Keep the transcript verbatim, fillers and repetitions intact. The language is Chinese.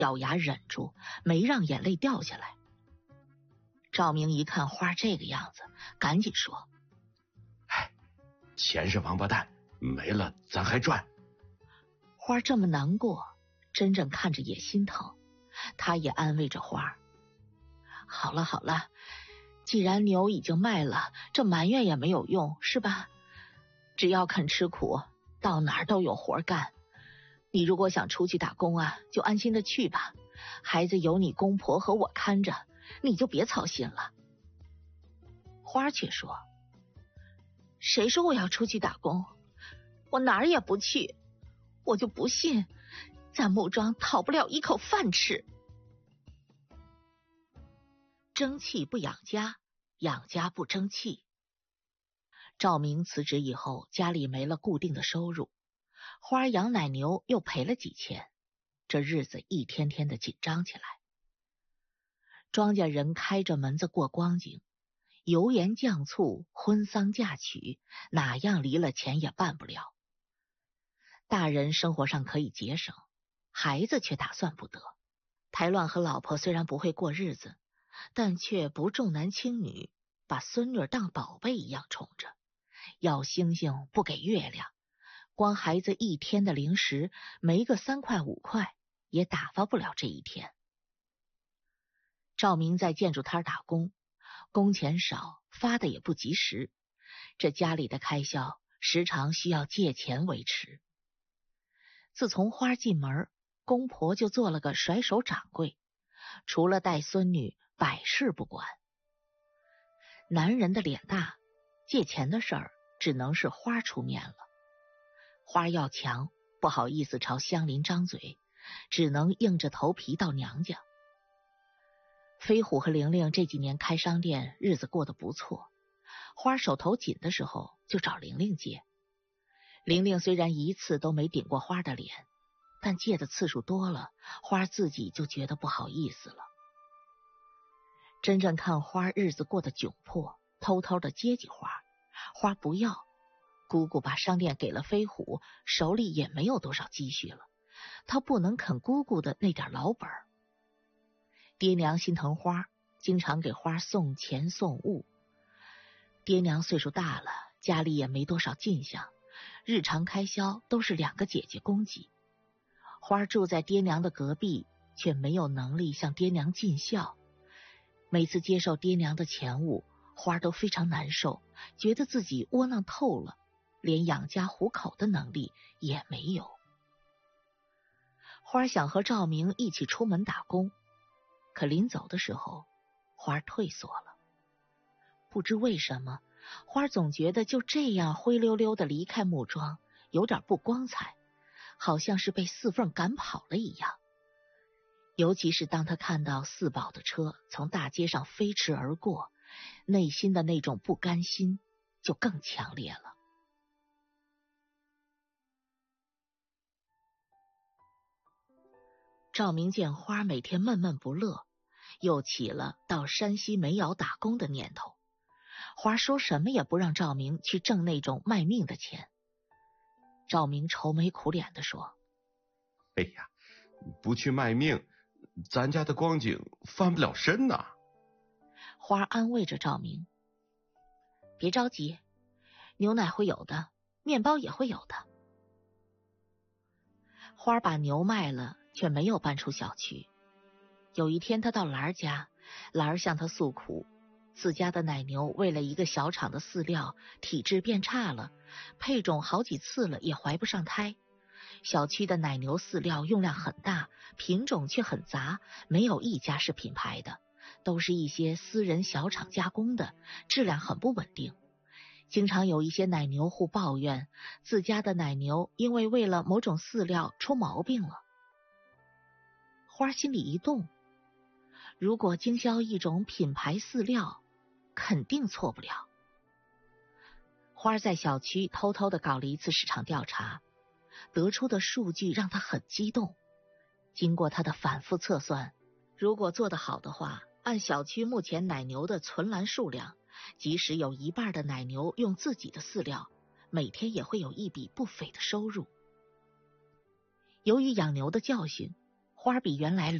咬牙忍住，没让眼泪掉下来。赵明一看花这个样子，赶紧说： 哎，钱是王八蛋，没了咱还赚。 花这么难过，真正看着也心疼，他也安慰着花：好了好了，既然牛已经卖了，这埋怨也没有用，是吧？只要肯吃苦，到哪儿都有活干。你如果想出去打工啊，就安心的去吧，孩子有你公婆和我看着，你就别操心了。花却说：谁说我要出去打工？我哪儿也不去，我就不信在木庄讨不了一口饭吃。争气不养家，养家不争气。赵明辞职以后，家里没了固定的收入，花养奶牛又赔了几千，这日子一天天的紧张起来。庄稼人开着门子过光景，油盐酱醋婚丧嫁娶，哪样离了钱也办不了。大人生活上可以节省，孩子却打算不得。台乱和老婆虽然不会过日子，但却不重男轻女，把孙女当宝贝一样宠着，要星星不给月亮，光孩子一天的零食没个三块五块也打发不了这一天。赵明在建筑摊打工，工钱少，发的也不及时，这家里的开销时常需要借钱维持。自从花进门，公婆就做了个甩手掌柜，除了带孙女百事不管。男人的脸大，借钱的事儿只能是花出面了。花要强，不好意思朝乡邻张嘴，只能硬着头皮到娘家。飞虎和玲玲这几年开商店，日子过得不错，花手头紧的时候就找玲玲借。玲玲虽然一次都没顶过花的脸，但借的次数多了，花自己就觉得不好意思了。真正看花日子过得窘迫，偷偷的接济花，花不要。姑姑把商店给了飞虎，手里也没有多少积蓄了，他不能啃姑姑的那点老本。爹娘心疼花，经常给花送钱送物。爹娘岁数大了，家里也没多少进项，日常开销都是两个姐姐供给。花住在爹娘的隔壁，却没有能力向爹娘尽孝。每次接受爹娘的钱物，花都非常难受，觉得自己窝囊透了，连养家糊口的能力也没有。花想和赵明一起出门打工，可临走的时候，花退缩了。不知为什么，花总觉得就这样灰溜溜的离开木庄，有点不光彩，好像是被四凤赶跑了一样。尤其是当他看到四宝的车从大街上飞驰而过，内心的那种不甘心就更强烈了。赵明见花每天闷闷不乐，又起了到山西煤窑打工的念头。花说什么也不让赵明去挣那种卖命的钱。赵明愁眉苦脸地说： 哎呀，不去卖命，咱家的光景翻不了身呐。 花安慰着赵明：别着急，牛奶会有的，面包也会有的。花把牛卖了，却没有搬出小区。有一天他到兰儿家，兰儿向他诉苦，自家的奶牛为了一个小厂的饲料，体质变差了，配种好几次了也怀不上胎。小区的奶牛饲料用量很大，品种却很杂，没有一家是品牌的，都是一些私人小厂加工的，质量很不稳定。经常有一些奶牛户抱怨，自家的奶牛因为为了某种饲料出毛病了。花心里一动，如果经销一种品牌饲料，肯定错不了。花在小区偷偷的搞了一次市场调查，得出的数据让他很激动。经过他的反复测算，如果做得好的话，按小区目前奶牛的存栏数量，即使有一半的奶牛用自己的饲料，每天也会有一笔不菲的收入。由于养牛的教训， 花比原来